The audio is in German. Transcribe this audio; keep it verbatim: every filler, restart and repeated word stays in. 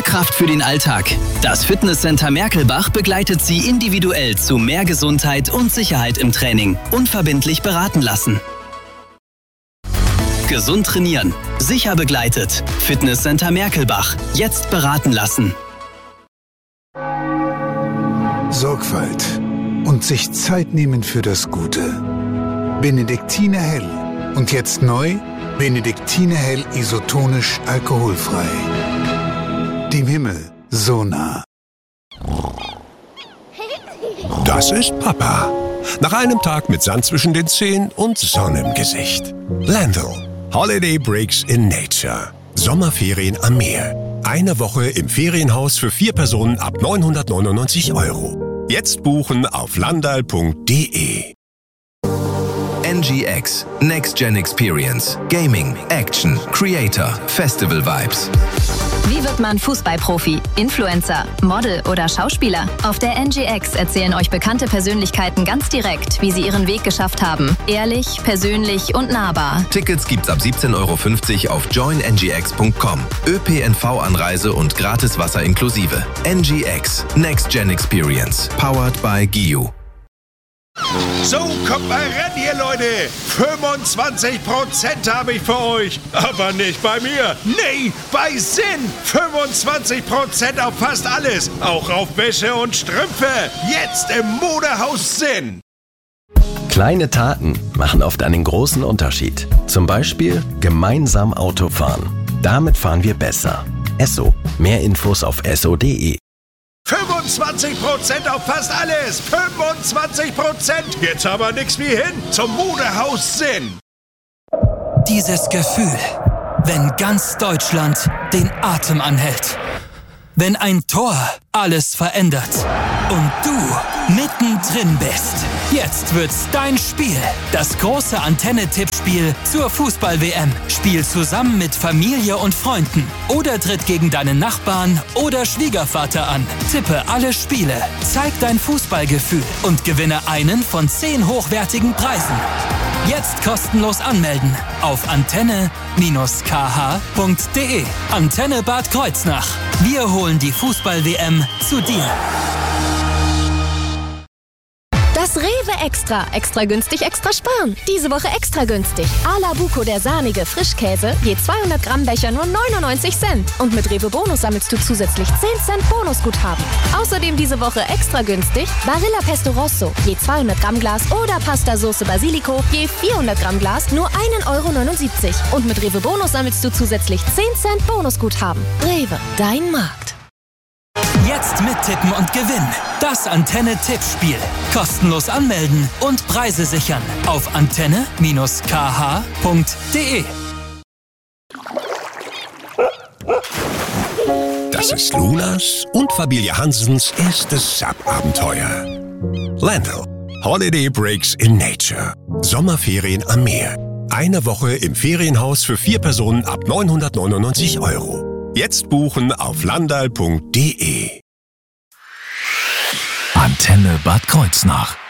Kraft für den Alltag. Das Fitnesscenter Merkelbach begleitet Sie individuell zu mehr Gesundheit und Sicherheit im Training. Unverbindlich beraten lassen. Gesund trainieren. Sicher begleitet. Fitnesscenter Merkelbach. Jetzt beraten lassen. Sorgfalt und sich Zeit nehmen für das Gute. Benediktiner Hell. Und jetzt neu, Benediktiner Hell isotonisch alkoholfrei. Dem Himmel so nah. Das ist Papa. Nach einem Tag mit Sand zwischen den Zehen und Sonne im Gesicht. Landl. Holiday Breaks in Nature. Sommerferien am Meer. Eine Woche im Ferienhaus für vier Personen ab neunhundertneunundneunzig Euro. Jetzt buchen auf landal punkt de. N G X. Next Gen Experience. Gaming, Action, Creator, Festival Vibes. Wie wird man Fußballprofi, Influencer, Model oder Schauspieler? Auf der N G X erzählen euch bekannte Persönlichkeiten ganz direkt, wie sie ihren Weg geschafft haben. Ehrlich, persönlich und nahbar. Tickets gibt's ab siebzehn Euro fünfzig auf join n g x punkt com. ÖPNV-Anreise und gratis Wasser inklusive. N G X. Next Gen Experience. Powered by G I U. So, kommt mal ran hier, Leute. fünfundzwanzig Prozent habe ich für euch. Aber nicht bei mir. Nee, bei Sinn. fünfundzwanzig Prozent auf fast alles. Auch auf Wäsche und Strümpfe. Jetzt im Modehaus Sinn. Kleine Taten machen oft einen großen Unterschied. Zum Beispiel gemeinsam Auto fahren. Damit fahren wir besser. Esso. Mehr Infos auf esso punkt de. fünfundzwanzig Prozent auf fast alles. fünfundzwanzig Prozent. Jetzt aber nix wie hin zum Modehaus Sinn. Dieses Gefühl, wenn ganz Deutschland den Atem anhält. Wenn ein Tor alles verändert und du mittendrin bist. Jetzt wird's dein Spiel. Das große Antenne-Tippspiel zur Fußball-W M. Spiel zusammen mit Familie und Freunden oder tritt gegen deinen Nachbarn oder Schwiegervater an. Tippe alle Spiele, zeig dein Fußballgefühl und gewinne einen von zehn hochwertigen Preisen. Jetzt kostenlos anmelden auf antenne K H punkt de. Antenne Bad Kreuznach. Wir holen die Fußball-W M zu dir. Das Rewe Extra. Extra günstig, extra sparen. Diese Woche extra günstig. A-la Buco, der sahnige Frischkäse, je zweihundert Gramm Becher nur neunundneunzig Cent. Und mit Rewe Bonus sammelst du zusätzlich zehn Cent Bonusguthaben. Außerdem diese Woche extra günstig Barilla Pesto Rosso, je zweihundert Gramm Glas oder Pasta Soße Basilico, je vierhundert Gramm Glas nur ein Euro neunundsiebzig. Und mit Rewe Bonus sammelst du zusätzlich zehn Cent Bonusguthaben. Rewe, dein Markt. Jetzt mittippen und gewinnen. Das Antenne-Tippspiel. Kostenlos anmelden und Preise sichern. Auf antenne K H punkt de. Das ist Lunas und Familie Hansens erstes Sub-Abenteuer. Landl. Holiday Breaks in Nature. Sommerferien am Meer. Eine Woche im Ferienhaus für vier Personen ab neunhundertneunundneunzig Euro. Jetzt buchen auf landal punkt de. Antenne Bad Kreuznach.